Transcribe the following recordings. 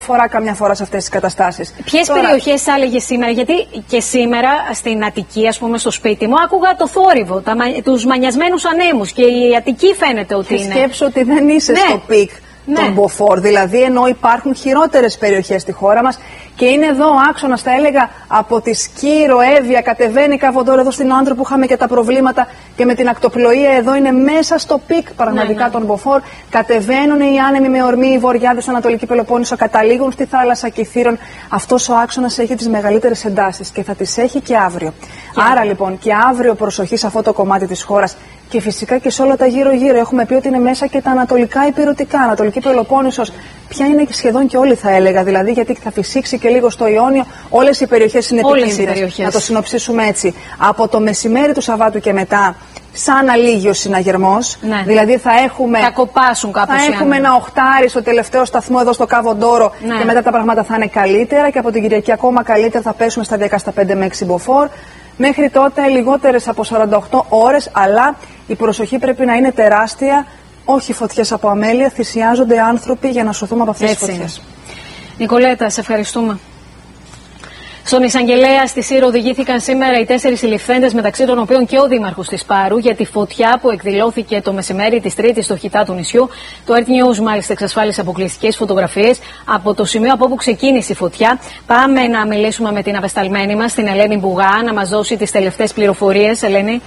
φορά καμιά φορά σε αυτές τις καταστάσεις. Ποιες περιοχές έλεγε σήμερα, γιατί και σήμερα στην Αττική, ας πούμε, στο σπίτι μου, άκουγα το θόρυβο, τους μανιασμένους ανέμους και η Αττική φαίνεται ότι είναι. Σκέψου ότι δεν είσαι στο πικ των μποφόρ, δηλαδή ενώ υπάρχουν χειρότερες περιοχές στη χώρα μας και είναι εδώ ο άξονας, θα έλεγα, από τη Σκύρο, Εύβοια, κατεβαίνει Καβοντόρο εδώ στην Άντρο που είχαμε και τα προβλήματα και με την ακτοπλοεία εδώ είναι μέσα στο πικ πραγματικά των μποφόρ. Κατεβαίνουν οι άνεμοι με ορμή, οι βορειάδες στην Ανατολική Πελοπόννησο, καταλήγουν στη θάλασσα Κιθήρων. Αυτός ο άξονας έχει τις μεγαλύτερες εντάσεις και θα τις έχει και αύριο. Άρα λοιπόν και αύριο προσοχή σε αυτό το κομμάτι της χώρας. Και φυσικά και σε όλα τα γύρω-γύρω. Έχουμε πει ότι είναι μέσα και τα ανατολικά υπηρετικά. Ανατολική Πελοπόννησος, πια είναι και σχεδόν και όλοι, θα έλεγα. Δηλαδή, γιατί θα φυσήξει και λίγο στο Ιόνιο. Όλες οι περιοχές είναι επικίνδυνες. Να το συνοψίσουμε έτσι. Από το μεσημέρι του Σαββάτου και μετά, σαν αλίγιος συναγερμός. Ναι. Δηλαδή, θα έχουμε. Θα κοπάσουν κάπως. Θα έχουμε ένα οχτάρι στο τελευταίο σταθμό εδώ στο Καβοντόρο. Ναι. Και μετά τα πράγματα θα είναι καλύτερα. Και από την Κυριακή ακόμα καλύτερα θα πέσουμε σταδιακά στα 5 με 6 μποφόρ. Μέχρι τότε λιγότερες από 48 ώρες, αλλά η προσοχή πρέπει να είναι τεράστια. Όχι φωτιές από αμέλεια, θυσιάζονται άνθρωποι για να σωθούμε από αυτές τις φωτιές. Νικολέτα, σε ευχαριστούμε. Στον εισαγγελέα στη Σύρο οδηγήθηκαν σήμερα οι 4 συλληφθέντες, μεταξύ των οποίων και ο δήμαρχος της Πάρου, για τη φωτιά που εκδηλώθηκε το μεσημέρι της Τρίτης στο χιτά του νησιού. Το Earth News μάλιστα εξασφάλισε αποκλειστικές φωτογραφίες από το σημείο από όπου ξεκίνησε η φωτιά. Πάμε να μιλήσουμε με την απεσταλμένη μας, την Ελένη Μπουγά, να μας δώσει τις τελευταίες πληροφορίες. Ελένη.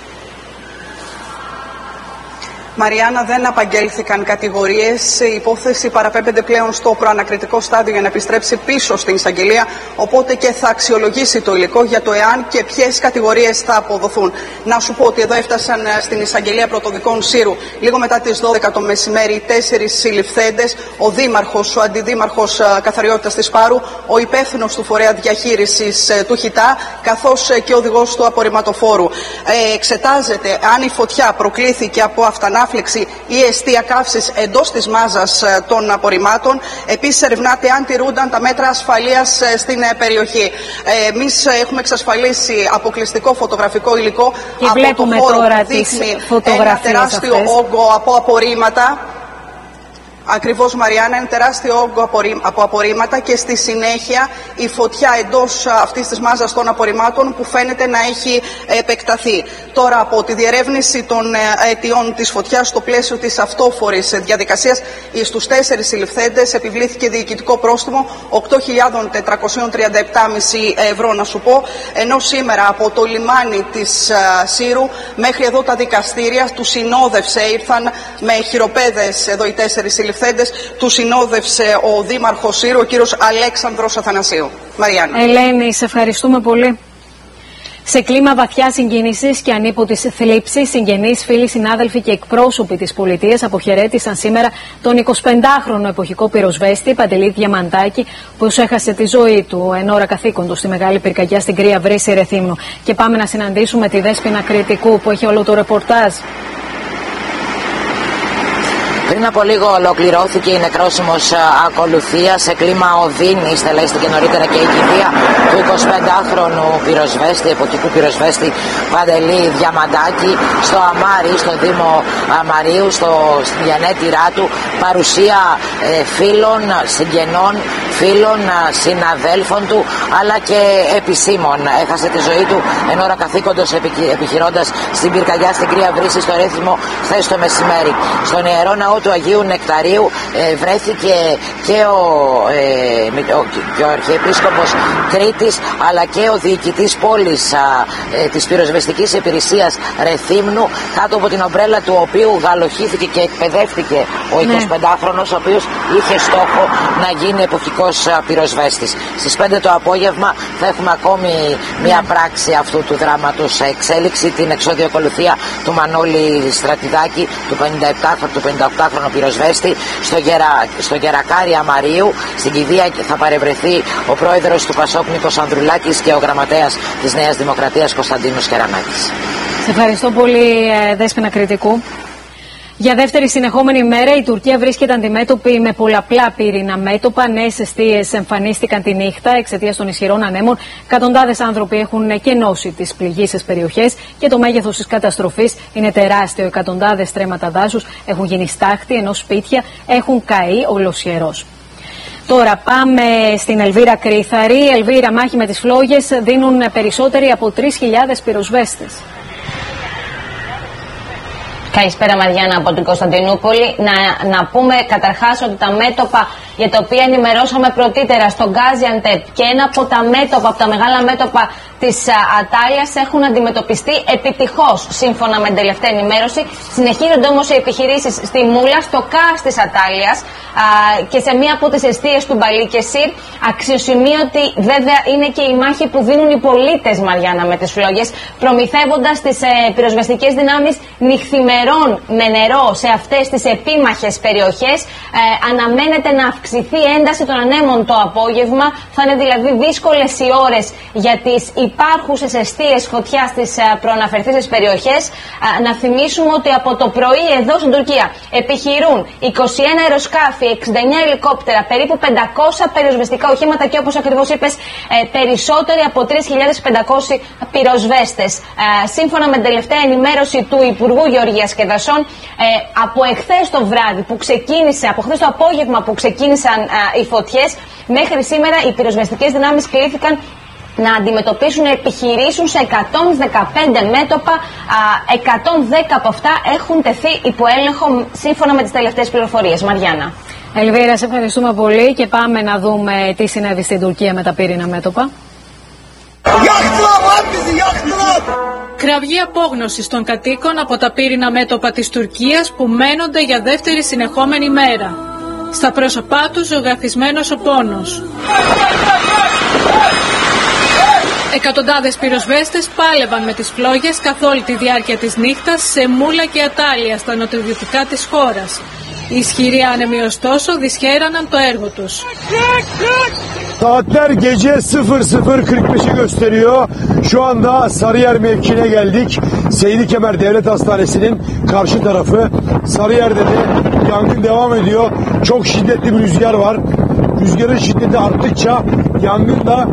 Μαριάννα, δεν απαγγέλθηκαν κατηγορίες. Η υπόθεση παραπέμπεται πλέον στο προανακριτικό στάδιο για να επιστρέψει πίσω στην εισαγγελία. Οπότε και θα αξιολογήσει το υλικό για το εάν και ποιες κατηγορίες θα αποδοθούν. Να σου πω ότι εδώ έφτασαν στην εισαγγελία πρωτοδικών Σύρου λίγο μετά τις 12 το μεσημέρι οι 4 συλληφθέντες. Ο δήμαρχος, ο αντιδήμαρχος καθαριότητας της Πάρου, ο υπεύθυνος του φορέα διαχείρισης του χιτά, καθώς και ο οδηγός του απορριμματοφόρου. Εξετάζεται αν η φωτιά προκλήθηκε από αυτανάφλεξη ή εστία καύσης εντός της μάζας των απορριμμάτων. Επίσης, ερευνάται αν τηρούνταν τα μέτρα ασφαλείας στην περιοχή. Εμείς έχουμε εξασφαλίσει αποκλειστικό φωτογραφικό υλικό και από βλέπουμε το χώρο τώρα που δείχνει ένα τεράστιο όγκο από απορρίμματα. Ακριβώς, Μαριάννα, είναι τεράστιο όγκο από απορρίμματα και στη συνέχεια η φωτιά εντός αυτής της μάζας των απορριμμάτων που φαίνεται να έχει επεκταθεί. Τώρα, από τη διερεύνηση των αιτιών της φωτιάς στο πλαίσιο της αυτόφορης διαδικασίας, στους 4 συλληφθέντες επιβλήθηκε διοικητικό πρόστιμο 8.437,5 ευρώ, να σου πω, ενώ σήμερα από το λιμάνι της Σύρου μέχρι εδώ τα δικαστήρια του συνόδευσε, ήρθαν με χειροπέδες εδώ οι 4 συλληφθέντες. Του συνόδευσε ο δήμαρχος Σύρου, ο κύριος Αλέξανδρος Αθανασίου. Μαριάννα. Ελένη, σε ευχαριστούμε πολύ. Σε κλίμα βαθιά συγκίνησης και ανίποτης θλίψης, συγγενείς, φίλοι, συνάδελφοι και εκπρόσωποι της πολιτείας αποχαιρέτησαν σήμερα τον 25χρονο εποχικό πυροσβέστη Παντελή Διαμαντάκη, που έχασε τη ζωή του εν ώρα καθήκοντος στη Μεγάλη Πυρκαγιά στην Κρύα Βρύση Ρεθύμνου. Και πάμε να συναντήσουμε τη Δέσποινα Κρητικού που έχει όλο το ρεπορτάζ. Πριν από λίγο ολοκληρώθηκε η νεκρόσιμος ακολουθία σε κλίμα οδύνης, τελέστηκε νωρίτερα και η κηδεία του 25χρονου πυροσβέστη, εποχικού πυροσβέστη Παντελή Διαμαντάκη στο Αμάρι, στο Δήμο Αμαρίου, στην γενέτειρά του, παρουσία φίλων, συγγενών, φίλων, συναδέλφων του, αλλά και επισήμων. Έχασε τη ζωή του εν ώρα καθήκοντος επιχειρώντας στην πυρκαγιά στην Κρύα Βρύση στο Ρέθυμο χθες το μεσημέρι. Στον Ιερό Ναό του Αγίου Νεκταρίου βρέθηκε και ο Αρχιεπίσκοπος Κρήτης, αλλά και ο διοικητής πόλης της πυροσβεστικής υπηρεσίας Ρεθύμνου, κάτω από την ομπρέλα του οποίου γαλοχήθηκε και εκπαιδεύτηκε ο 25χρονος, ο οποίος είχε στόχο να γίνει εποχικός πυροσβέστης. Στις 5 το απόγευμα θα έχουμε ακόμη μια πράξη αυτού του δράματος σε εξέλιξη, την εξώδιο ακολουθία του Μανώλη Στρατιδάκη, του 58χρονου πυροσβέστη, στο Γερακάρι Αμαρίου. Στην κηδεία θα παρευρεθεί ο πρόεδρος του Πασόκ Νίκος Ανδρουλάκης και ο γραμματέας της Νέας Δημοκρατίας Κωνσταντίνος Κεραμάκης. Σε ευχαριστώ πολύ, Δέσποινα Κρητικού. Για δεύτερη συνεχόμενη μέρα η Τουρκία βρίσκεται αντιμέτωπη με πολλαπλά πυρηνά μέτωπα. Νέες αιστείες εμφανίστηκαν τη νύχτα εξαιτίας των ισχυρών ανέμων. Εκατοντάδες άνθρωποι έχουν κενώσει τις πληγείσες περιοχές και το μέγεθος της καταστροφής είναι τεράστιο. Εκατοντάδες στρέμματα δάσους έχουν γίνει στάχτη, ενώ σπίτια έχουν καεί ολοσχερώς. Τώρα πάμε στην Ελβίρα Κρήθαρη. Ελβίρα, μάχη με τις φλόγες δίνουν περισσότεροι από 3.000 πυροσβέστες. Καλησπέρα Μαριάννα από την Κωνσταντινούπολη. Να πούμε καταρχάς ότι τα μέτωπα για τα οποία ενημερώσαμε πρωτήτερα στο Γκάζιαντεπ και ένα από τα μέτωπα, από τα μεγάλα μέτωπα της Ατάλειας έχουν αντιμετωπιστεί επιτυχώς σύμφωνα με την τελευταία ενημέρωση. Συνεχίζονται όμως οι επιχειρήσεις στη Μούλα, στο ΚΑΣ της Ατάλειας και σε μία από τις εστίες του Μπαλίκεσιρ. Αξιοσημείωτη βέβαια είναι και η μάχη που δίνουν οι πολίτες, Μαριάννα, με τις φλόγες, προμηθεύοντας τις πυροσβεστικές δυνάμεις νυχθημερών με νερό σε αυτές τις επίμαχες περιοχές. Αναμένεται να αυξηθεί η ένταση των ανέμων το απόγευμα. Θα είναι δηλαδή δύσκολες οι ώρες για τις υπάρχουσες εστίες φωτιάς στις προαναφερθήσεις περιοχές. Να θυμίσουμε ότι από το πρωί εδώ στην Τουρκία επιχειρούν 21 αεροσκάφη, 69 ελικόπτερα, περίπου 500 πυροσβεστικά οχήματα και όπως ακριβώς είπες περισσότεροι από 3.500 πυροσβέστες. Σύμφωνα με την τελευταία ενημέρωση του Υπουργού Γεωργίας και Δασών, από εχθές το βράδυ που ξεκίνησε, από χθες το απόγευμα που ξεκίνησαν οι φωτιές, μέχρι σήμερα οι πυροσβεστικές δυνάμεις κλήθηκαν να αντιμετωπίσουν, να επιχειρήσουν σε 115 μέτωπα. 110 από αυτά έχουν τεθεί υπό έλεγχο σύμφωνα με τις τελευταίες πληροφορίες. Μαριάννα. Ελβίρα, σε ευχαριστούμε πολύ και πάμε να δούμε τι συνέβη στην Τουρκία με τα πύρινα μέτωπα. Κραυγή απόγνωσης των κατοίκων από τα πύρινα μέτωπα της Τουρκίας που μένονται για δεύτερη συνεχόμενη μέρα. Στα πρόσωπά τους ζωγραφισμένος ο πόνος. Εκατοντάδες πυροσβέστες πάλευαν με τις φλόγες καθ' όλη τη διάρκεια της νύχτας σε Μούλα και Ατάλεια στα νοτιοδυτικά της χώρας. Οι ισχυροί άνεμοι ωστόσο δυσχέραναν το έργο τους. Saatler gece 00.45'i gösteriyor. Şu anda Sarıyer mevkiine geldik. Seydi Kemer Devlet Hastanesi'nin karşı tarafı. Sarıyer'de de yangın devam ediyor. Çok şiddetli bir rüzgar var. Rüzgarın şiddeti arttıkça yangın da...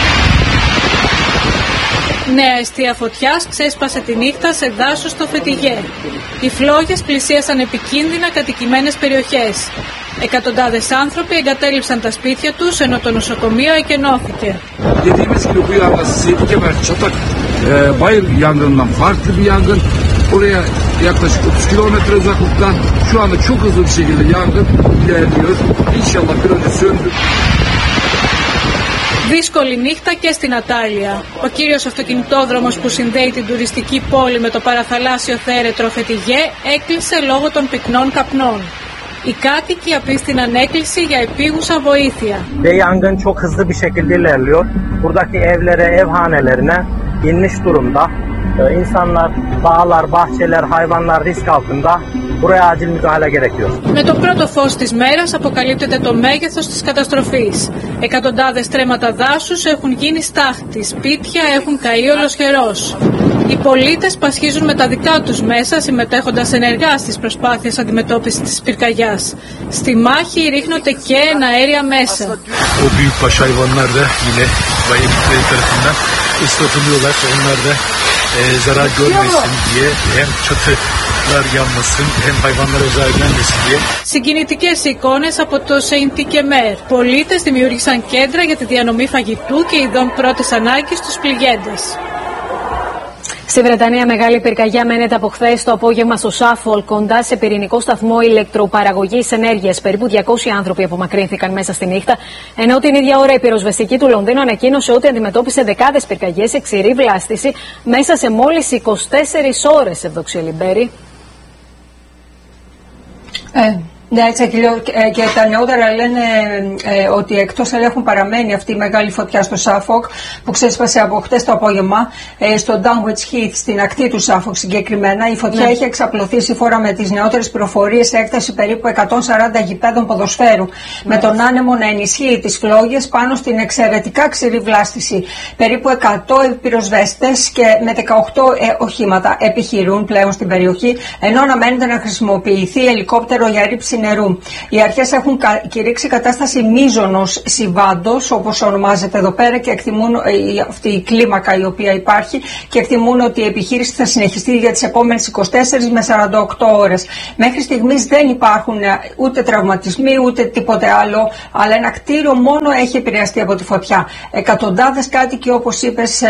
Νέα αιστεία φωτιάς ξέσπασε τη νύχτα σε δάσος στο Φετιγέ. Οι φλόγες πλησίασαν επικίνδυνα κατοικημένες περιοχές. Εκατοντάδες άνθρωποι εγκατέλειψαν τα σπίτια τους ενώ το νοσοκομείο εκενώθηκε. Dediğimiz gibi bu yangın Seydi Kemer Çatak Bayır yangınından farklı bir yangın. Oraya yaklaşık 30 kilometre uzaklıkta şu anda çok hızlı bir şekilde yangın ilerliyor. İnşallah bir önce söndür. Δύσκολη νύχτα και στην Ατάλεια. Ο κύριος αυτοκινητόδρομος που συνδέει την τουριστική πόλη με το παραθαλάσσιο θέρετρο Φετιγέ έκλεισε λόγω των πυκνών καπνών. Οι κάτοικοι απίστηναν έκκληση για επίγουσα βοήθεια. Ve yangın çok hızlı bir şekilde ilerliyor. Buradaki evlere, ev hanelerine inmiş durumda. İnsanlar, bağlar, bahçeler, hayvanlar risk altında. Buraya acil müdahale gerekiyor. Με το πρώτο φως της μέρας αποκαλύπτεται το μέγεθος της καταστροφής. Εκατοντάδες τρέματα δάσους έχουν γίνει στάχτη, σπίτια έχουν καεί ολοσχερός. Οι πολίτες πασχίζουν με τα δικά τους μέσα, συμμετέχοντας ενεργά στις προσπάθειες αντιμετώπισης της πυρκαγιάς. Στη μάχη ρίχνονται και εναέρια μέσα. O büyükbaş hayvanlar da yine bayılıkları tarafından ıslatılıyorlar. Onlar da zarar görmesin diye hem çatılar yanmasın hem hayvanlara zarar gelmesin diye. Συγκινητικές εικόνες από το Σέιντι Κεμέρ. Πολίτες δημιούργησαν κέντρα για τη διανομή φαγητού και ειδών πρώτης ανάγκης στους πληγέντες. Στη Βρετανία, μεγάλη πυρκαγιά μένεται από χθες το απόγευμα στο Σάφολ, κοντά σε πυρηνικό σταθμό ηλεκτροπαραγωγής ενέργειας. Περίπου 200 άνθρωποι απομακρύνθηκαν μέσα στη νύχτα, ενώ την ίδια ώρα η πυροσβεστική του Λονδίνου ανακοίνωσε ότι αντιμετώπισε δεκάδες πυρκαγιές σε ξηρή βλάστηση μέσα σε μόλις 24 ώρες. Ευδοξία Λιμπέρη. Ναι, έτσι και τα νεότερα λένε ότι εκτός ελέγχου παραμένει αυτή η μεγάλη φωτιά στο Σάφοκ που ξέσπασε από χτες το απόγευμα στο Dunwich Heath, στην ακτή του Σάφοκ συγκεκριμένα. Η φωτιά έχει εξαπλωθεί σύμφωνα με τις νεότερες πληροφορίες σε έκταση περίπου 140 γηπέδων ποδοσφαίρου, με τον άνεμο να ενισχύει τις φλόγες πάνω στην εξαιρετικά ξηρή βλάστηση. Περίπου 100 πυροσβέστες και με 18 οχήματα επιχειρούν πλέον στην περιοχή, ενώ αναμένεται να χρησιμοποιηθεί ελικόπτερο για ρήψη νερού. Οι αρχές έχουν κηρύξει κατάσταση μείζωνος συμβάντος, όπως ονομάζεται εδώ πέρα, και εκτιμούν αυτή η κλίμακα η οποία υπάρχει, και εκτιμούν ότι η επιχείρηση θα συνεχιστεί για τις επόμενες 24 με 48 ώρες. Μέχρι στιγμής δεν υπάρχουν ούτε τραυματισμοί ούτε τίποτε άλλο, αλλά ένα κτίριο μόνο έχει επηρεαστεί από τη φωτιά. Εκατοντάδες κάτοικοι, όπως είπες,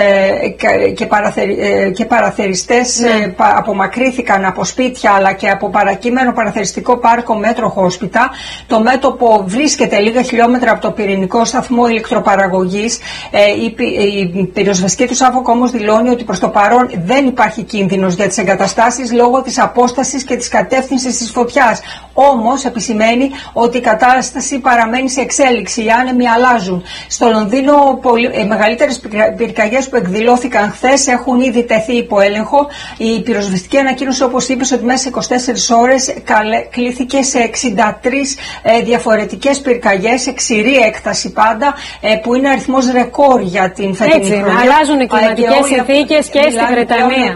και παραθεριστές απομακρύθηκαν από σπίτια, αλλά και από παρακείμενο παραθεριστικό πάρκο Μέτροχόσπιτα. Το μέτωπο βρίσκεται λίγα χιλιόμετρα από το πυρηνικό σταθμό ηλεκτροπαραγωγής. Η πυροσβεστική του Σάφοκ όμως δηλώνει ότι προς το παρόν δεν υπάρχει κίνδυνος για τις εγκαταστάσεις λόγω της απόστασης και της κατεύθυνσης της φωτιάς. Όμως επισημαίνει ότι η κατάσταση παραμένει σε εξέλιξη, οι άνεμοι αλλάζουν. Στο Λονδίνο οι μεγαλύτερες πυρκαγιές που εκδηλώθηκαν χθες έχουν ήδη τεθεί υπό έλεγχο. Η πυροσβεστική ανακοίνωσε, όπως είπες, ότι μέσα σε 24 ώρες κλήθηκε σε 63 διαφορετικές πυρκαγιές, σε ξηρή έκταση πάντα, που είναι αριθμός ρεκόρ για την φετινή χρονιά. Αλλάζουν οι κλιματικές συνθήκες και στη Βρετανία.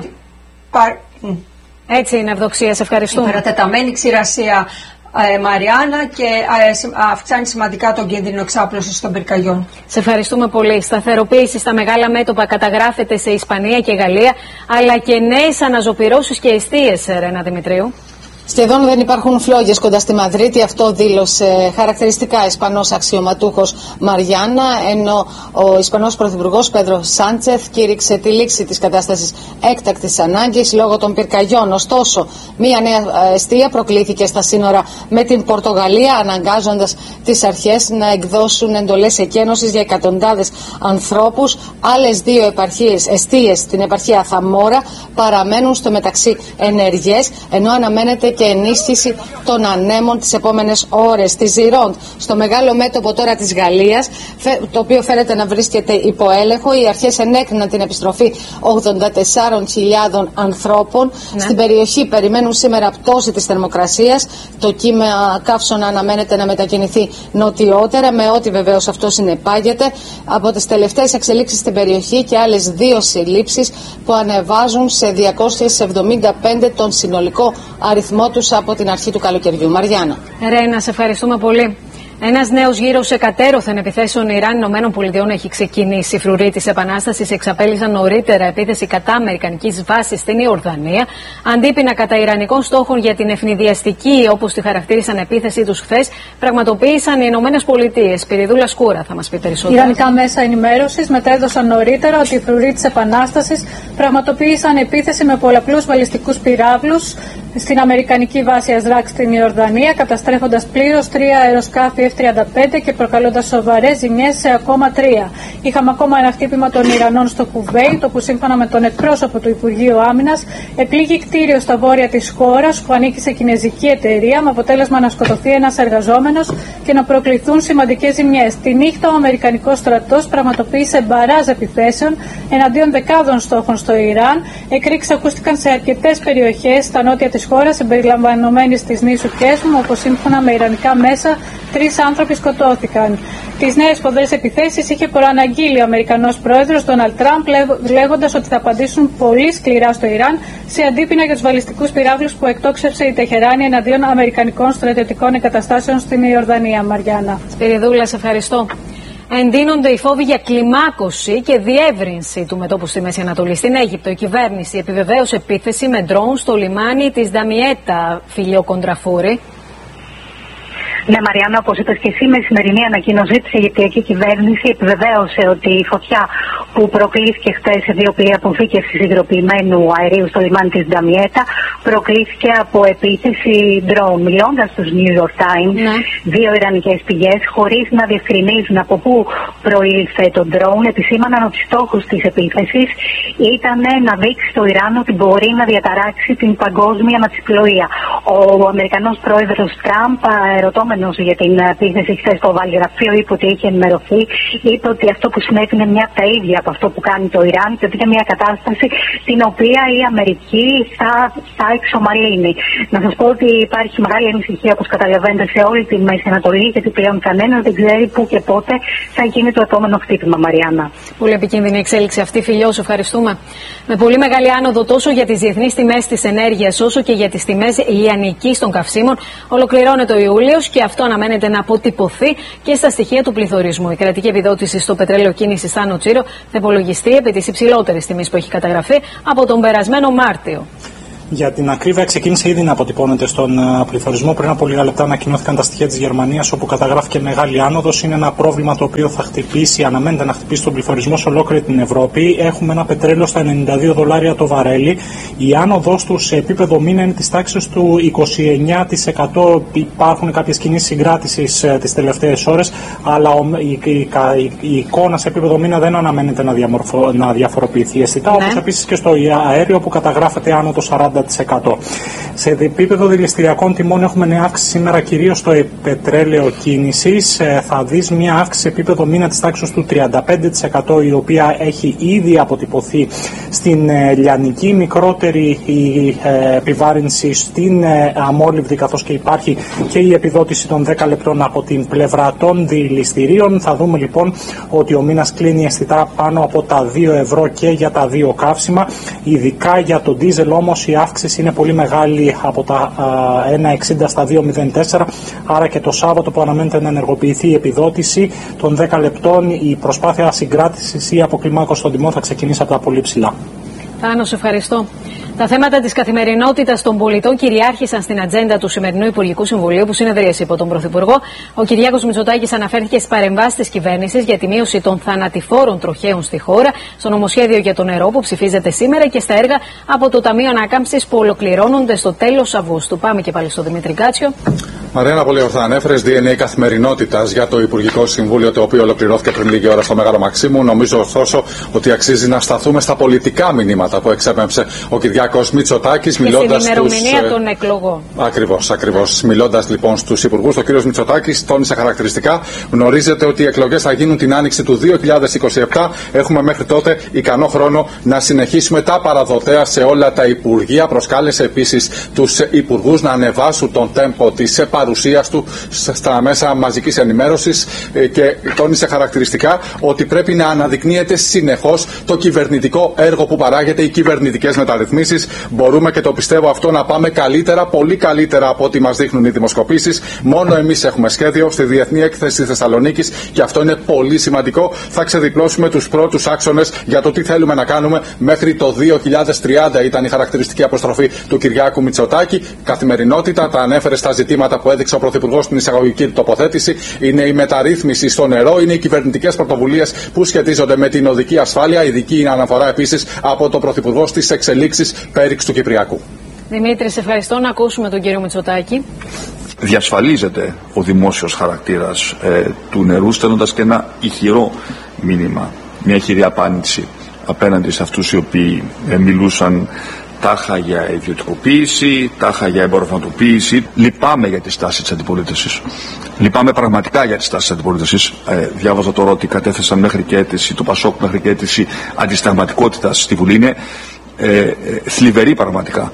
Έτσι είναι, Ευδοξία, σε ευχαριστούμε. Η παρατεταμένη ξηρασία, Μαριάννα, και αυξάνει σημαντικά τον κίνδυνο εξάπλωσης των πυρκαγιών. Σε ευχαριστούμε πολύ. Σταθεροποίηση στα μεγάλα μέτωπα καταγράφεται σε Ισπανία και Γαλλία, αλλά και νέες αναζωπυρώσεις και εστίες, Ρένα Δημητρίου. Σχεδόν δεν υπάρχουν φλόγες κοντά στη Μαδρίτη, αυτό δήλωσε χαρακτηριστικά Ισπανός αξιωματούχος Μαριάννα, ενώ ο Ισπανός Πρωθυπουργός Πέδρο Σάντσεθ κήρυξε τη λήξη της κατάστασης έκτακτης ανάγκης λόγω των πυρκαγιών. Ωστόσο, μία νέα εστία προκλήθηκε στα σύνορα με την Πορτογαλία, αναγκάζοντας τις αρχές να εκδώσουν εντολές εκένωσης για εκατοντάδες ανθρώπους. Άλλες δύο εστίες στην επαρχία Θαμόρα παραμένουν στο μεταξύ ενεργές, ενώ αναμένεται και ενίσχυση των ανέμων τις επόμενες ώρες. Στη Ζιρόντ, στο μεγάλο μέτωπο τώρα της Γαλλίας, το οποίο φαίνεται να βρίσκεται υπό έλεγχο, οι αρχές ενέκριναν την επιστροφή 84.000 ανθρώπων. Στην περιοχή περιμένουν σήμερα πτώση της θερμοκρασίας. Το κύμα καύσωνα αναμένεται να μετακινηθεί νοτιότερα, με ό,τι βεβαίως αυτό συνεπάγεται. Από τις τελευταίες εξελίξεις στην περιοχή και άλλες δύο συλλήψεις που ανεβάζουν σε 275 τον συνολικό αριθμό τους από την αρχή του καλοκαιριού. Μαριάννα. Ρένα, σε ευχαριστούμε πολύ. Ένας νέος γύρος εκατέρωθεν επιθέσεων Ιράν-ΗΠΑ έχει ξεκινήσει. Οι φρουροί της Επανάστασης εξαπέλυσαν νωρίτερα επίθεση κατά αμερικανικής βάσης στην Ιορδανία, αντίπεινα κατά ιρανικών στόχων για την ευνηδιαστική, όπως τη χαρακτήρισαν, επίθεσή τους χθες, πραγματοποίησαν οι ΗΠΑ. Σπυριδούλα Σκούρα θα μας πει περισσότερα. Ιρανικά μέσα ενημέρωσης μετέδωσαν νωρίτερα ότι οι φρουροί της Επανάστασης πραγματοποίησαν επίθεση με πολλαπλούς βαλιστικούς πυράβλους στην αμερικανική βάση Αζράκ στην Ιορδανία, καταστρέφοντας πλήρως 3 αεροσκάφη F-35 και προκαλώντας σοβαρές ζημιές σε ακόμα 3. Είχαμε ακόμα ένα χτύπημα των Ιρανών στο Κουβέιτ, όπου σύμφωνα με τον εκπρόσωπο του Υπουργείου Άμυνας επλήγει κτίριο στα βόρεια της χώρας που ανήκει σε κινεζική εταιρεία, με αποτέλεσμα να σκοτωθεί ένας εργαζόμενος και να προκληθούν σημαντικές ζημιές. Τη νύχτα ο Αμερικανικός στρατός πραγματοποίησε μπαράζ επιθέσεων εναντίον δεκάδων στόχων στο Ιράν. Εκρήξεις ακούστηκαν σε αρκετές περιοχές στα νότια της χώρας, συμπεριλαμβανομένης της νήσου Κέσμου, όπου σύμφωνα με ιρανικά μέσα 3 άνθρωποι σκοτώθηκαν. Τις νέες σφοδρές επιθέσεις είχε προαναγγείλει ο Αμερικανός πρόεδρος Ντόναλντ Τραμπ, λέγοντας ότι θα απαντήσουν πολύ σκληρά στο Ιράν σε αντίπεινα για τους βαλιστικούς πυράβλους που εκτόξευσε η Τεχεράνη εναντίον αμερικανικών στρατιωτικών εγκαταστάσεων στην Ιορδανία. Μαριάννα. Σπυριδούλα, σε ευχαριστώ. Εντείνονται οι φόβοι για κλιμάκωση και διεύρυνση του μετώπου στη Μέση Ανατολή. Στην Αίγυπτο, η κυβέρνηση επιβεβαίωσε επίθεση με ντρόουν στο λιμάνι της Δαμιέτα, Φιλιό Κοντραφούρη. Ναι, Μαριάννα, όπως είπες και εσύ, με σημερινή ανακοίνωσή της η Αιγυπτιακή κυβέρνηση επιβεβαίωσε ότι η φωτιά που προκλήθηκε χθες σε 2 πλοία αποθήκευσης υγροποιημένου αερίου στο λιμάνι της Νταμιέτα προκλήθηκε από επίθεση drone. Μιλώντας στους New York Times, 2 ιρανικές πηγές, χωρίς να διευκρινίζουν από πού προήλθε το drone, επισήμαναν ότι στόχος της επίθεσης ήταν να δείξει στο Ιράν ότι μπορεί να διαταράξει την παγκόσμια ναυσιπλοεία. Ο Αμερικανός πρόεδρος Τραμπ, ερωτώμενος κατηγορούμενος για την επίθεση χθες στο βαλιγραφείο είπε ότι είχε ενημερωθεί. Είπε ότι αυτό που συνέβη είναι μια από τα ίδια από αυτό που κάνει το Ιράν και ότι είναι μια κατάσταση την οποία η Αμερική θα εξομαλύνει. Να σας πω ότι υπάρχει μεγάλη ανησυχία, όπως καταλαβαίνετε, σε όλη τη Μέση Ανατολή, γιατί πλέον κανένας δεν ξέρει πού και πότε θα γίνει το επόμενο χτύπημα, Μαριάννα. Πολύ επικίνδυνη εξέλιξη αυτή, Φιλιό, σου ευχαριστούμε. Με πολύ μεγάλη άνοδο τόσο για τις διεθνείς τιμές της ενέργειας όσο και για τις τιμές λιανικής των καυσίμων, ολοκληρώνεται ο Ιούλιος και αυτό αναμένεται να αποτυπωθεί και στα στοιχεία του πληθωρισμού. Η κρατική επιδότηση στο πετρέλαιο κίνησης Θάνο Τσίρο θα υπολογιστεί επί της υψηλότερης τιμής που έχει καταγραφεί από τον περασμένο Μάρτιο. Για την ακρίβεια, ξεκίνησε ήδη να αποτυπώνεται στον πληθωρισμό. Πριν από λίγα λεπτά ανακοινώθηκαν τα στοιχεία της Γερμανίας, όπου καταγράφηκε μεγάλη άνοδος. Είναι ένα πρόβλημα το οποίο θα χτυπήσει, αναμένεται να χτυπήσει τον πληθωρισμό σε ολόκληρη την Ευρώπη. Έχουμε ένα πετρέλαιο στα $92 το βαρέλι. Η άνοδος του σε επίπεδο μήνα είναι της τάξης του 29%. Υπάρχουν κάποιες κινήσεις συγκράτησης τις τελευταίες ώρες, αλλά η εικόνα σε επίπεδο μήνα δεν αναμένεται να διαφοροποιηθεί αισθητά. Όπως επίσης και στο αέριο, που καταγράφεται άνοδος 40%. Σε επίπεδο δηληστηριακών τιμών έχουμε νέα αύξηση σήμερα, κυρίως στο πετρέλαιο κίνησης. Θα δεις μια αύξηση σε επίπεδο μήνα της τάξης του 35%, η οποία έχει ήδη αποτυπωθεί στην λιανική. Μικρότερη η επιβάρυνση στην αμόλυβδη, καθώς και υπάρχει και η επιδότηση των 10 λεπτών από την πλευρά των δηληστηρίων. Θα δούμε λοιπόν ότι ο μήνας κλείνει αισθητά πάνω από τα 2 ευρώ και για τα δύο καύσιμα. Ειδικά για το ντίζελ όμως η αύξηση είναι πολύ μεγάλη, από τα 1,60 στα 2,04, άρα και το Σάββατο που αναμένεται να ενεργοποιηθεί η επιδότηση των 10 λεπτών, η προσπάθεια συγκράτησης ή αποκλιμάκωσης των τιμών θα ξεκινήσει από τα πολύ ψηλά. Θάνο, σε ευχαριστώ. Τα θέματα της καθημερινότητας των πολιτών κυριάρχησαν στην ατζέντα του σημερινού Υπουργικού Συμβουλίου, που συνεδρίασε υπό τον Πρωθυπουργό. Ο Κυριάκος Μητσοτάκης αναφέρθηκε στις παρεμβάσεις της κυβέρνησης για τη μείωση των θανατηφόρων τροχαίων στη χώρα, στο νομοσχέδιο για το νερό που ψηφίζεται σήμερα και στα έργα από το Ταμείο Ανάκαμψης που ολοκληρώνονται στο τέλος Αυγούστου. Πάμε και πάλι στο Δημήτρη Κάτσιο. Μαριάννα, πολύ ορθά ανέφερες. DNA καθημερινότητας για το Υπουργικό Συμβούλιο, το οποίο ολοκληρώθηκε πριν λίγη ώρα στο Μέγαρο Μαξίμου. Νομίζω ωστόσο ότι αξίζει να σταθούμε στα πολιτικά μηνύματα που εξέπεμψε ο Κυριάκος Μητσοτάκης, μιλώντας στην ημερομηνία των εκλογών. Ακριβώς. Μιλώντας λοιπόν στους υπουργούς, ο κ. Μητσοτάκης τόνισε χαρακτηριστικά: γνωρίζετε ότι οι εκλογές θα γίνουν την άνοιξη του 2027. Έχουμε μέχρι τότε ικανό χρόνο να συνεχίσουμε τα παραδοτέα σε όλα τα υπουργεία. Προσκάλεσε επίσης τους υπουργούς να ανεβάσουν τον τέμπο της παρουσίας του στα μέσα μαζικής ενημέρωσης και τόνισε χαρακτηριστικά ότι πρέπει να αναδεικνύεται συνεχώς το κυβερνητικό έργο που παράγεται, οι κυβερνητικές μεταρρυθμίσεις. Μπορούμε, και το πιστεύω αυτό, να πάμε καλύτερα, πολύ καλύτερα από ό,τι μας δείχνουν οι δημοσκοπήσεις. Μόνο εμείς έχουμε σχέδιο. Στη Διεθνή Έκθεση Θεσσαλονίκης, και αυτό είναι πολύ σημαντικό, θα ξεδιπλώσουμε τους πρώτους άξονες για το τι θέλουμε να κάνουμε μέχρι το 2030. Ήταν η χαρακτηριστική αποστροφή του Κυριάκου Μητσοτάκη. Καθημερινότητα, τα ανέφερε στα ζητήματα που έδειξε ο Πρωθυπουργός στην εισαγωγική του τοποθέτηση. Είναι η μεταρρύθμιση στο νερό, είναι οι κυβερνητικές πρωτοβουλίες που σχετίζονται με την οδική ασφάλεια. Ειδική είναι αναφορά επίσης από τον Πρωθυπουργό στις εξελίξεις πέριξ του Κυπριακού. Δημήτρη, σε ευχαριστώ. Να ακούσουμε τον κύριο Μητσοτάκη. Διασφαλίζεται ο δημόσιος χαρακτήρας του νερού, στέλνοντας και ένα ηχηρό μήνυμα, μια ηχηρή απάντηση απέναντι σε αυτούς οι οποίοι μιλούσαν τάχα για ιδιωτικοποίηση, τάχα για εμπορευματοποίηση. Λυπάμαι για τη στάση της αντιπολίτευσης. Λυπάμαι πραγματικά για τη στάση της αντιπολίτευσης. Διάβαζα τώρα ότι κατέθεσαν μέχρι και αίτηση του ΠΑΣΟΚ, μέχρι και αίτηση αντισταγματικότητας στη Βουλή. Είναι θλιβερή πραγματικά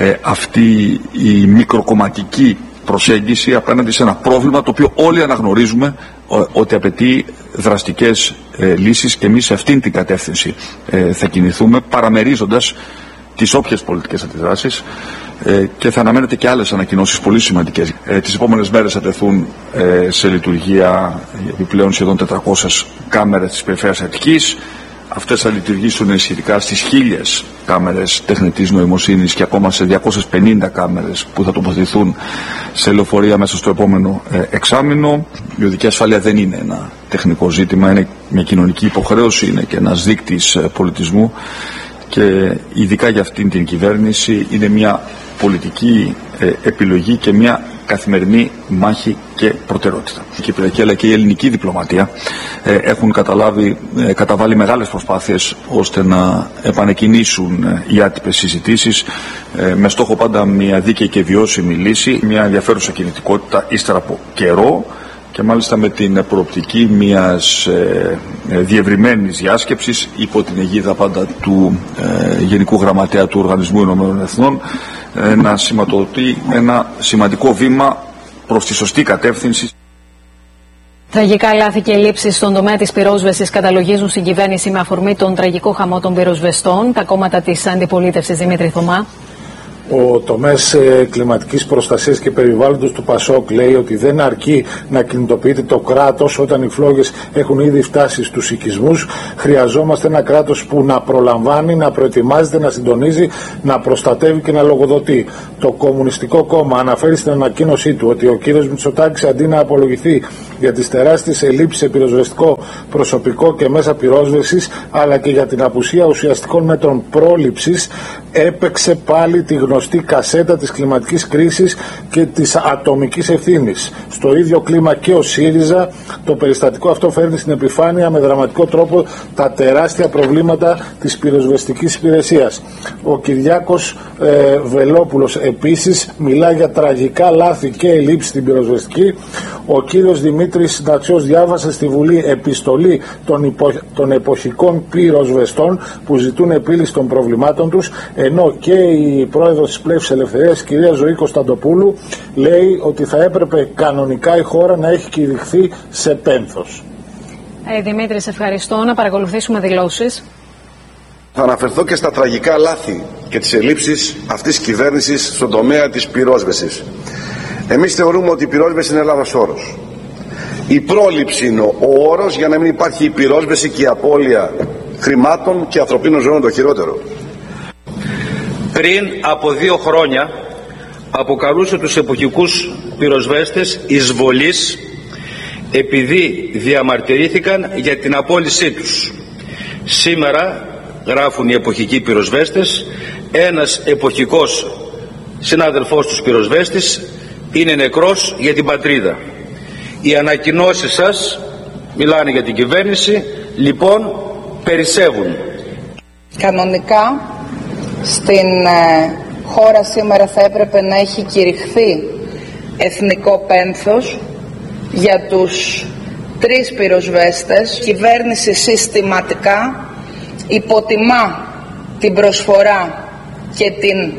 αυτή η μικροκομματική προσέγγιση απέναντι σε ένα πρόβλημα το οποίο όλοι αναγνωρίζουμε ότι απαιτεί δραστικές λύσεις, και εμείς σε αυτήν την κατεύθυνση θα κινηθούμε, παραμερίζοντας τις όποιες πολιτικές αντιδράσεις, και θα αναμένετε και άλλες ανακοινώσεις πολύ σημαντικές. Τις επόμενες μέρες θα τεθούν σε λειτουργία επιπλέον σχεδόν 400 κάμερες της περιφέρειας Αττικής. Αυτές θα λειτουργήσουν σχετικά στις 1000 κάμερες τεχνητής νοημοσύνης και ακόμα σε 250 κάμερες που θα τοποθετηθούν σε λεωφορεία μέσα στο επόμενο εξάμηνο. Η οδική ασφάλεια δεν είναι ένα τεχνικό ζήτημα, είναι μια κοινωνική υποχρέωση, είναι και ένας δείκτης πολιτισμού, και ειδικά για αυτήν την κυβέρνηση είναι μια πολιτική επιλογή και μια καθημερινή μάχη και προτεραιότητα. Η κυπριακή αλλά και η ελληνική διπλωματία έχουν καταβάλει μεγάλες προσπάθειες ώστε να επανεκκινήσουν οι άτυπες συζητήσεις με στόχο πάντα μια δίκαιη και βιώσιμη λύση, μια ενδιαφέρουσα κινητικότητα ύστερα από καιρό και μάλιστα με την προοπτική μιας διευρυμένης διάσκεψης υπό την αιγίδα πάντα του Γενικού Γραμματέα του Οργανισμού Ηνωμένων Εθνών να σηματοδοτεί ένα σημαντικό βήμα προς τη σωστή κατεύθυνση. Τραγικά λάθη και λήψεις στον τομέα της πυρόσβεσης καταλογίζουν στην κυβέρνηση με αφορμή τον τραγικό χαμό των πυροσβεστών. Τα κόμματα της αντιπολίτευσης, Δημήτρη Θωμά. Ο τομέας κλιματικής προστασίας και περιβάλλοντος του ΠΑΣΟΚ λέει ότι δεν αρκεί να κινητοποιείται το κράτος όταν οι φλόγες έχουν ήδη φτάσει στους οικισμούς. Χρειαζόμαστε ένα κράτος που να προλαμβάνει, να προετοιμάζεται, να συντονίζει, να προστατεύει και να λογοδοτεί. Το Κομμουνιστικό Κόμμα αναφέρει στην ανακοίνωσή του ότι ο κύριος Μητσοτάκης, αντί να απολογηθεί για τις τεράστιες ελλείψεις σε πυροσβεστικό προσωπικό και μέσα πυρόσβεσης, αλλά και για την απουσία ουσιαστικών μέτρων πρόληψης, έπαιξε πάλι τη γνωστή κασέτα της κλιματικής κρίσης και της ατομικής ευθύνης. Στο ίδιο κλίμα και ο ΣΥΡΙΖΑ, το περιστατικό αυτό φέρνει στην επιφάνεια με δραματικό τρόπο τα τεράστια προβλήματα της πυροσβεστικής υπηρεσίας. Ο Κυριάκος Βελόπουλος επίσης μιλά για τραγικά λάθη και ελλείψεις στην πυροσβεστική. Ο κύριος Δημήτρης Νατσιός διάβασε στη Βουλή επιστολή των εποχικών πυροσβεστών που ζητούν επίλυση των προβλημάτων τους, ενώ και η πρόεδρος της Πλεύσης Ελευθερίας, κυρία Ζωή Κωνσταντοπούλου, λέει ότι θα έπρεπε κανονικά η χώρα να έχει κηρυχθεί σε πένθος. Δημήτρη, σε ευχαριστώ. Να παρακολουθήσουμε δηλώσεις. Θα αναφερθώ και στα τραγικά λάθη και τις ελλείψεις αυτής της κυβέρνησης στον τομέα της πυρόσβεσης. Εμείς θεωρούμε ότι η πυρόσβεση είναι λάθος όρος. Η πρόληψη είναι ο όρος για να μην υπάρχει η πυρόσβεση και η απώλεια χρημάτων και ανθρωπίνων ζώων το χειρότερο. Πριν από 2 χρόνια αποκαλούσε τους εποχικούς πυροσβέστες εισβολής επειδή διαμαρτυρήθηκαν για την απόλυσή τους. Σήμερα, γράφουν οι εποχικοί πυροσβέστες, ένας εποχικός συνάδελφός τους πυροσβέστης είναι νεκρός για την πατρίδα. Οι ανακοινώσεις σας μιλάνε για την κυβέρνηση, λοιπόν περισσεύουν. Κανονικά στην χώρα σήμερα θα έπρεπε να έχει κηρυχθεί εθνικό πένθος για τους 3 πυροσβέστες. Η κυβέρνηση συστηματικά υποτιμά την προσφορά και την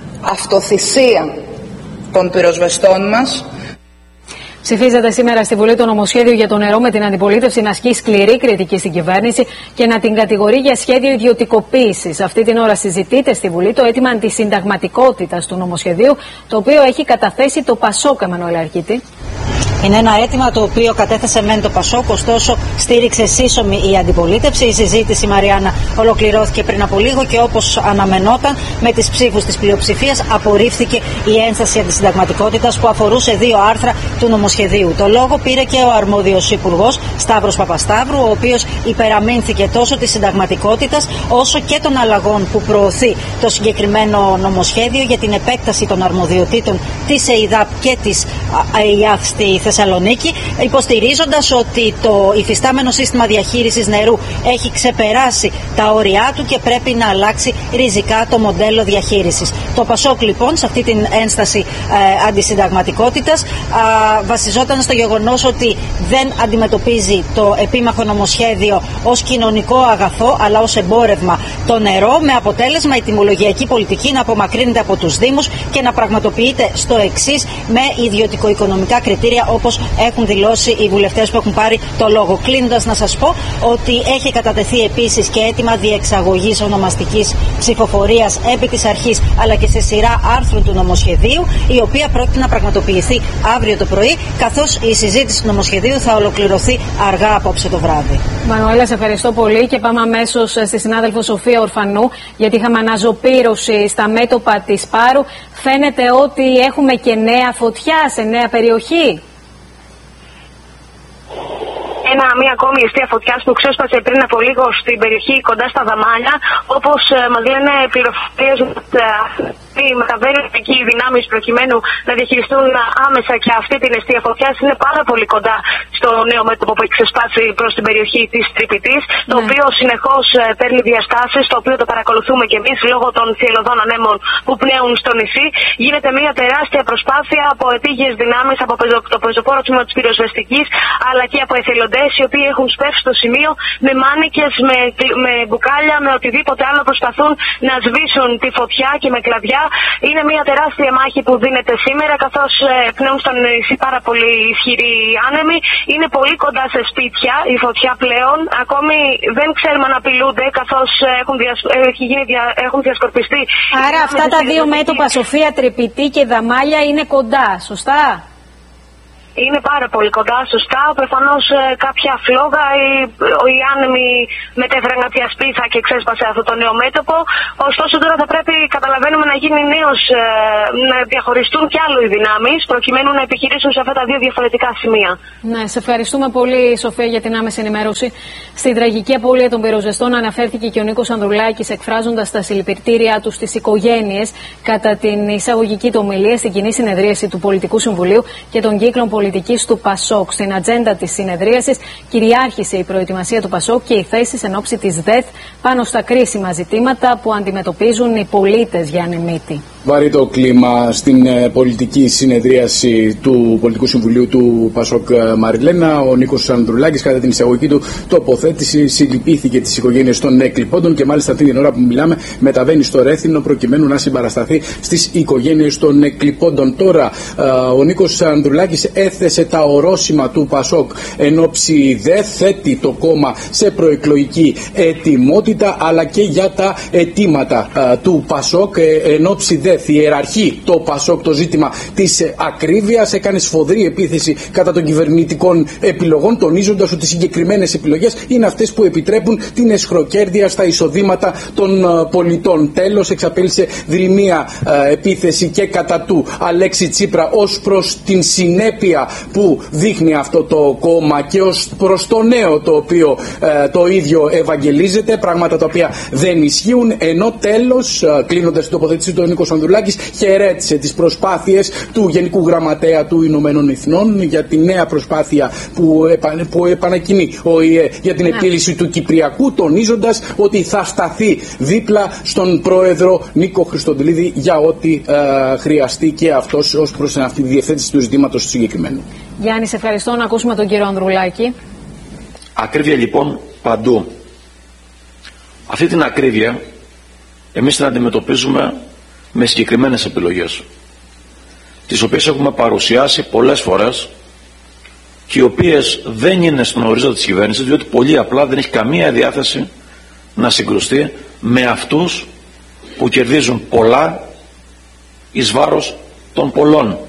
αυτοθυσία των πυροσβεστών μας. Ψηφίζεται σήμερα στη Βουλή το νομοσχέδιο για το νερό με την αντιπολίτευση να ασκεί σκληρή κριτική στην κυβέρνηση και να την κατηγορεί για σχέδιο ιδιωτικοποίησης. Αυτή την ώρα συζητείται στη Βουλή το αίτημα αντισυνταγματικότητας του νομοσχεδίου, το οποίο έχει καταθέσει το ΠΑΣΟΚ, Εμμανουέλ Αρκίτη. Είναι ένα αίτημα το οποίο κατέθεσε μεν το ΠΑΣΟΚ, ωστόσο στήριξε σύσσωμη η αντιπολίτευση. Η συζήτηση, Μαριάννα, ολοκληρώθηκε πριν από λίγο και όπως αναμενόταν, με τις ψήφους της πλειοψηφίας απορρίφθηκε η ένσταση αντισυνταγματικότητας που αφορούσε 2 άρθρα του νομοσχεδίου. Το λόγο πήρε και ο αρμόδιος υπουργός Σταύρος Παπασταύρου, ο οποίος υπεραμείνθηκε τόσο της συνταγματικότητας όσο και των αλλαγών που προωθεί το συγκεκριμένο νομοσχέδιο για την επέκταση των αρμοδιοτήτων της ΕΙΔΑΠ και της ΕΙΑΘ στη Θεσσαλονίκη, υποστηρίζοντας ότι το υφιστάμενο σύστημα διαχείρισης νερού έχει ξεπεράσει τα όρια του και πρέπει να αλλάξει ριζικά το μοντέλο διαχείρισης. Το ΠΑΣΟΚ λοιπόν σε αυτή την ένσταση αντισυνταγματικότητας βασιζόταν στο γεγονός ότι δεν αντιμετωπίζει το επίμαχο νομοσχέδιο ως κοινωνικό αγαθό αλλά ως εμπόρευμα το νερό, με αποτέλεσμα η τιμολογιακή πολιτική να απομακρύνεται από τους Δήμους και να πραγματοποιείται στο εξής με ιδιωτικο-οικονομικά κριτήρια, όπως έχουν δηλώσει οι βουλευτές που έχουν πάρει το λόγο. Κλείνοντας, να σας πω ότι έχει κατατεθεί επίσης και αίτημα διεξαγωγής ονομαστικής ψηφοφορίας επί της αρχής αλλά και σε σειρά άρθρων του νομοσχεδίου, η οποία πρόκειται να πραγματοποιηθεί αύριο το πρωί, καθώς η συζήτηση του νομοσχεδίου θα ολοκληρωθεί αργά απόψε το βράδυ. Μανουέλα, σε ευχαριστώ πολύ και πάμε αμέσως στη συνάδελφο Σοφία Ορφανού, γιατί είχαμε αναζωπήρωση στα μέτωπα της Πάρου. Φαίνεται ότι έχουμε και νέα φωτιά σε νέα περιοχή. Μία ακόμη αιστεία φωτιάς που ξέσπασε πριν από λίγο στην περιοχή κοντά στα Δαμάλια, όπως μας λένε πληροφορίες μεταβαίνουν εκεί οι δυνάμεις προκειμένου να διαχειριστούν άμεσα και αυτή την αιστεία φωτιάς. Είναι πάρα πολύ κοντά στο νέο μέτωπο που έχει ξεσπάσει προς την περιοχή της Τρυπητής, το οποίο συνεχώς παίρνει διαστάσεις, το οποίο το παρακολουθούμε και εμείς λόγω των θυελλωδών ανέμων που πνέουν στο νησί. Γίνεται μια τεράστια προσπάθεια από επίγειες δυνάμεις, από το πεζοπόρο τμήμα της πυροσβεστικής, αλλά και από εθελοντές οι οποίοι έχουν σπεύσει στο σημείο με μάνικες, με μπουκάλια, με οτιδήποτε άλλο προσπαθούν να σβήσουν τη φωτιά και με κλαδιά. Είναι μια τεράστια μάχη που δίνεται σήμερα, καθώς πνέουν στο νησί πάρα πολύ ισχυροί άνεμοι. Είναι πολύ κοντά σε σπίτια η φωτιά πλέον. Ακόμη δεν ξέρουμε αν απειλούνται, καθώς έχουν διασκορπιστεί. Άρα αυτά τα δύο μέτωπα, Σοφία, Τρυπητή και Δαμάλια, είναι κοντά, σωστά? Είναι πάρα πολύ κοντά, σωστά. Προφανώς κάποια φλόγα οι άνεμοι μετέφεραν κάποια σπίθα και ξέσπασε αυτό το νέο μέτωπο. Ωστόσο τώρα θα πρέπει, καταλαβαίνουμε, να γίνει να διαχωριστούν κι άλλο οι δυνάμεις προκειμένου να επιχειρήσουν σε αυτά τα δύο διαφορετικά σημεία. Ναι, σε ευχαριστούμε πολύ, Σοφία, για την άμεση ενημέρωση. Στην τραγική απώλεια των πυροσβεστών αναφέρθηκε και ο Νίκος Ανδρουλάκης, εκφράζοντας τα συλληπιτήριά του στις οικογένειες κατά την εισαγωγική του ομιλία στην κοινή συνεδρίαση του Πολιτικού Συμβουλίου και των κύκλων πολιτικής του ΠΑΣΟΚ. Στην ατζέντα της συνεδρίασης κυριάρχησε η προετοιμασία του ΠΑΣΟΚ και οι θέσεις εν ώψη της ΔΕΘ πάνω στα κρίσιμα ζητήματα που αντιμετωπίζουν οι πολίτες. Γιάννη Μύτη. Βαρύ το κλίμα στην πολιτική συνεδρίαση του Πολιτικού Συμβουλίου του ΠΑΣΟΚ Μαριλένα. Ο Νίκος Ανδρουλάκης, κατά την εισαγωγική του τοποθέτηση, συλληπίθηκε τις οικογένειες των εκλειπώντων και μάλιστα αυτή την ώρα που μιλάμε μεταβαίνει στο Ρέθινο προκειμένου να συμπαρασταθεί στις οικογένειες των εκλειπώντων. Τώρα ο Νίκος Ανδρουλάκης έθεσε τα ορόσημα του ΠΑΣΟΚ εν ώψη ΔΕΘ, θέτει το κόμμα σε προεκλογική ετοιμότητα, αλλά και για τα αιτήματα του ΠΑΣΟΚ εν ώψη ΔΕΘ. Ιεραρχεί το ΠΑΣΟΚ το ζήτημα της ακρίβειας, έκανε σφοδρή επίθεση κατά των κυβερνητικών επιλογών, τονίζοντας ότι συγκεκριμένες επιλογές είναι αυτές που επιτρέπουν την εσχροκέρδεια στα εισοδήματα των πολιτών. Τέλος, εξαπέλυσε δρυμία επίθεση και κατά του Αλέξη Τσίπρα ως προς την συνέπεια που δείχνει αυτό το κόμμα και ως προς το νέο το οποίο το ίδιο ευαγγελίζεται, πράγματα τα οποία δεν ισχύουν. Ενώ τέλος, κλείνοντας την τοποθέτηση του Νίκος Ανδρουλάκης, χαιρέτησε τις προσπάθειες του Γενικού Γραμματέα του Ηνωμένων Εθνών για τη νέα προσπάθεια που επανακινεί ο ΙΕ για την επίλυση του Κυπριακού, τονίζοντας ότι θα σταθεί δίπλα στον πρόεδρο Νίκο Χριστοδουλίδη για ό,τι χρειαστεί και αυτός ως προς αυτή τη διευθέτηση του ζητήματος του συγκεκριμένου. Γιάννη, σε ευχαριστώ. Να ακούσουμε τον κύριο Ανδρουλάκη. Ακρίβεια λοιπόν παντού. Αυτή την ακρίβεια εμείς την αντιμετωπίζουμε με συγκεκριμένες επιλογές, τις οποίες έχουμε παρουσιάσει πολλές φορές και οι οποίες δεν είναι στον ορίζοντα της κυβέρνησης, διότι πολύ απλά δεν έχει καμία διάθεση να συγκρουστεί με αυτούς που κερδίζουν πολλά εις βάρος των πολλών.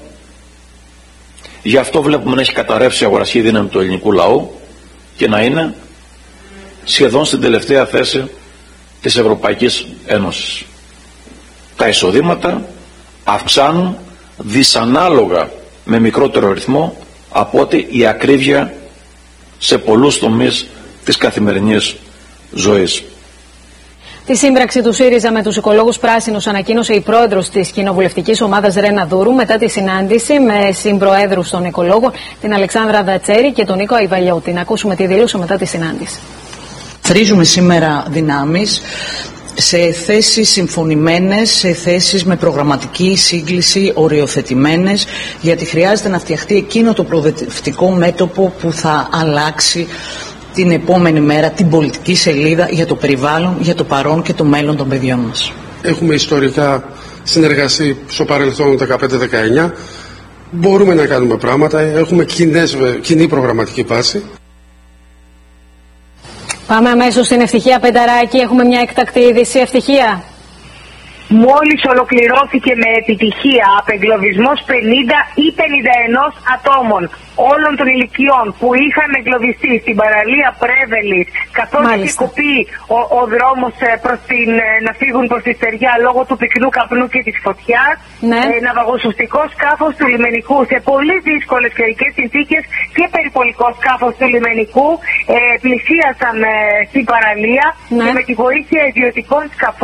Γι' αυτό βλέπουμε να έχει καταρρεύσει η αγοραστική δύναμη του ελληνικού λαού και να είναι σχεδόν στην τελευταία θέση της Ευρωπαϊκής Ένωσης. Τα εισοδήματα αυξάνουν δυσανάλογα με μικρότερο ρυθμό από ότι η ακρίβεια σε πολλούς τομείς της καθημερινής ζωής. Τη σύμπραξη του ΣΥΡΙΖΑ με τους οικολόγους πράσινους ανακοίνωσε η πρόεδρος της κοινοβουλευτικής ομάδας Ρένα Δούρου μετά τη συνάντηση με συμπροέδρους των οικολόγων, την Αλεξάνδρα Δατσέρη και τον Νίκο Αϊβαλιώτη. Να ακούσουμε τι δήλωσε μετά τη συνάντηση. Θρίζουμε σήμερα δυνάμεις σε θέσεις συμφωνημένες, σε θέσεις με προγραμματική σύγκληση, οριοθετημένες, γιατί χρειάζεται να φτιαχτεί εκείνο το προοδευτικό μέτωπο που θα αλλάξει την επόμενη μέρα την πολιτική σελίδα για το περιβάλλον, για το παρόν και το μέλλον των παιδιών μας. Έχουμε ιστορικά συνεργαστεί στο παρελθόν 15-19. Μπορούμε να κάνουμε πράγματα, έχουμε κοινή προγραμματική βάση. Πάμε αμέσως στην Ευτυχία Πενταράκη. Έχουμε μια εκτακτή είδηση. Ευτυχία. Μόλις ολοκληρώθηκε με επιτυχία απεγκλωβισμός 50 ή 51 ατόμων όλων των ηλικιών που είχαν εγκλωβιστεί στην παραλία Πρέβελης, καθώς είχε κοπεί ο δρόμος να φύγουν προς τη στεριά λόγω του πυκνού καπνού και της φωτιάς. Ναυαγοσωστικό σκάφος του λιμενικού σε πολύ δύσκολες καιρικές συνθήκες και περιπολικό σκάφος του λιμενικού πλησίασαν στην παραλία και με τη βοήθεια ιδιωτικών σκαφών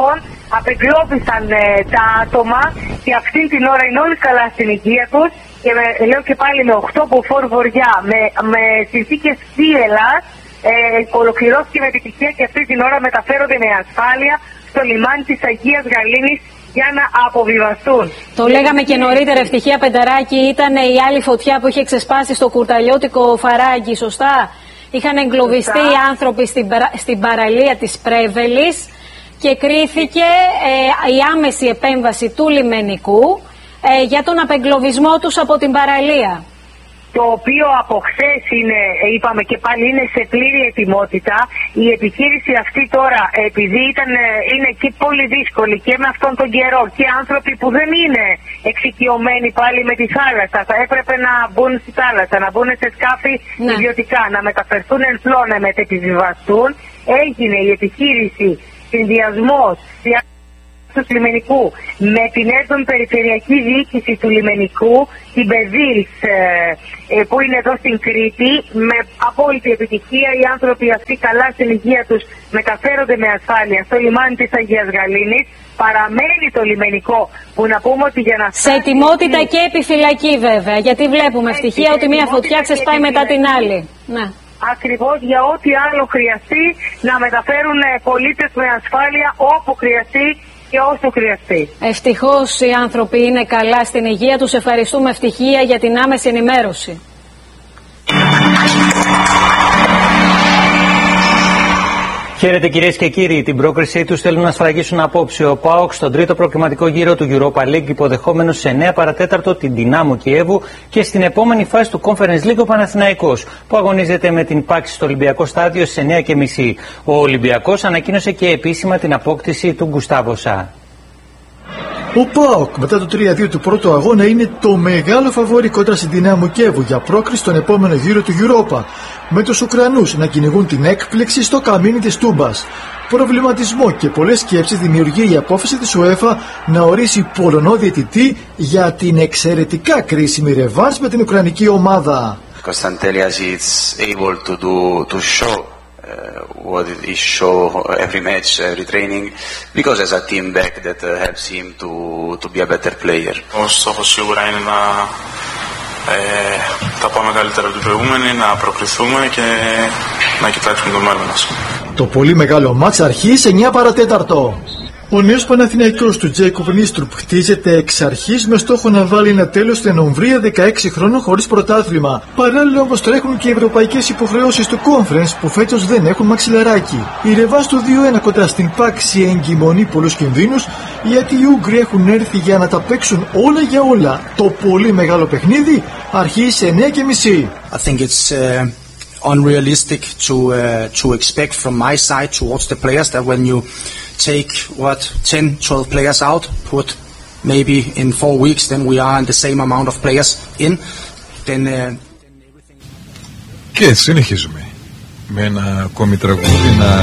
απεγκλώβησαν τα άτομα και αυτή την ώρα είναι όλοι καλά στην υγεία τους και λέω και πάλι με 8 μποφόρ βοριά, με συνθήκες θύελλας, ολοκληρώθηκε με επιτυχία και αυτή την ώρα μεταφέρονται με ασφάλεια στο λιμάνι της Αγίας Γαλήνης για να αποβιβαστούν. Το λέγαμε και νωρίτερα, Ευτυχία Πενταράκη, ήταν η άλλη φωτιά που είχε ξεσπάσει στο κουρταλιώτικο Φαράγγι, σωστά? Είχαν εγκλωβιστεί οι άνθρωποι στην παραλία της Πρέβελης και κρίθηκε η άμεση επέμβαση του λιμενικού για τον απεγκλωβισμό τους από την παραλία. Το οποίο από χθες είναι, είπαμε και πάλι, είναι σε πλήρη ετοιμότητα. Η επιχείρηση αυτή τώρα, επειδή είναι και πολύ δύσκολη και με αυτόν τον καιρό και άνθρωποι που δεν είναι εξοικειωμένοι πάλι με τη θάλασσα, θα έπρεπε να μπουν στη θάλασσα, να μπουν σε σκάφη ιδιωτικά, να μεταφερθούν εν πλώ, να μετεπιβιβαστούν. Έγινε η επιχείρηση συνδυασμός του λιμενικού με την έντονη περιφερειακή διοίκηση του λιμενικού, την ΠΕΔΙΛΣ που είναι εδώ στην Κρήτη, με απόλυτη επιτυχία. Οι άνθρωποι αυτοί καλά στην υγεία τους μεταφέρονται με ασφάλεια στο λιμάνι της Αγίας Γαλήνης. Παραμένει το λιμενικό που να πούμε ότι για να σε ετοιμότητα και επιφυλακή βέβαια, γιατί βλέπουμε ευτυχία ότι μια φωτιά ξεσπάει μετά την άλλη. Ναι. Ακριβώς, για ό,τι άλλο χρειαστεί, να μεταφέρουν πολίτες με ασφάλεια όπου χρειαστεί και όσο χρειαστεί. Ευτυχώς οι άνθρωποι είναι καλά στην υγεία τους. Ευχαριστούμε, Ευτυχία, για την άμεση ενημέρωση. Χαίρετε κυρίες και κύριοι. Την πρόκρισή τους θέλουν να σφραγίσουν απόψε ο ΠΑΟΚ στον τρίτο προκριματικό γύρο του Europa League, υποδεχόμενος σε 9 παρατέταρτο την Δυνάμο Κιέβου, και στην επόμενη φάση του Conference League ο Παναθηναϊκός, που αγωνίζεται με την Πάξη στο Ολυμπιακό Στάδιο στις 9:30. Ο Ολυμπιακός ανακοίνωσε και επίσημα την απόκτηση του Γκουστάβο Σα. Ο ΠΑΟΚ μετά το 3-2 του πρώτου αγώνα είναι το μεγάλο φαβόρι κόντρα στην Δυνάμο Κιέβου για πρόκριση στον επόμενο γύρο του Europa, με τους Ουκρανούς να κυνηγούν την έκπληξη στο καμίνι της Τούμπας. Προβληματισμό και πολλές σκέψεις δημιουργεί η απόφαση της UEFA να ορίσει Πολωνό διαιτητή για την εξαιρετικά κρίσιμη ρεβάνς με την Ουκρανική ομάδα. Konstantelias is able to show what he show every match, every training, because as a team back that helps him to be a better player. Ο στόχος σίγουρα είναι να τα πάμε καλύτερα από την προηγούμενη, να προκριθούμε και να κοιτάξουμε το μέλλον μας. Το πολύ μεγάλο μάτς αρχίζει σε 9 παρατέταρτο. Ο νέος Παναθηναϊκός του Τζέικοβ Νίστρουπ χτίζεται εξ αρχής με στόχο να βάλει ένα τέλος στην Ομβρία 16 χρόνων χωρίς πρωτάθλημα. Παράλληλα όμως τρέχουν και οι ευρωπαϊκές υποχρεώσεις του Conference που φέτος δεν έχουν μαξιλαράκι. Η ρεβάνς του 2-1 κοντά στην Πάξη εγκυμονεί πολλούς κινδύνους, γιατί οι Ούγγροι έχουν έρθει για να τα παίξουν όλα για όλα. Το πολύ μεγάλο παιχνίδι αρχίζει σε 9:30. I think it's unrealistic to expect from my side towards the players that when you take 10-12 players out, put maybe in 4 weeks, then we are in the same amount of players in, then Και συνεχίζουμε με ένα ακόμη τραγούδι να